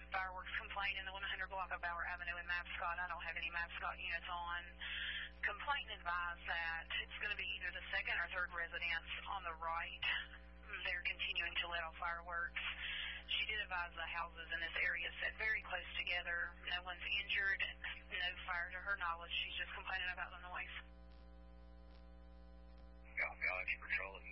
fireworks complaint in the 100 block of Bauer Avenue in Mascot. I don't have any Mascot units on. Complainant advised that it's going to be either the second or third residence on the right. They're continuing to let off fireworks. She did advise the houses in this area sit very close together. No one's injured, no fire to her knowledge. She's just complaining about the noise. Got extra patrol at